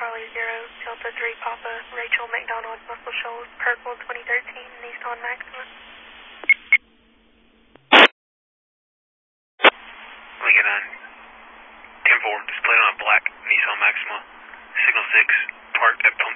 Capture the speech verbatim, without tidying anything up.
Charlie zero, Delta three Papa, Rachel McDonald, Muscle Shoals, Purple twenty thirteen, Nissan Maxima. Lincoln nine, ten four, displayed on a black Nissan Maxima, signal six, parked at